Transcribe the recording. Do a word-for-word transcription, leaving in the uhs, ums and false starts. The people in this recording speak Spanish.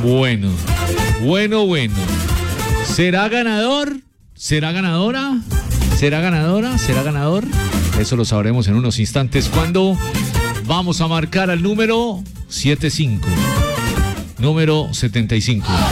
Bueno, bueno, bueno. ¿Será ganador? ¿Será ganadora? ¿Será ganadora? ¿Será ganador? Eso lo sabremos en unos instantes cuando vamos a marcar al número setenta y cinco. Número setenta y cinco.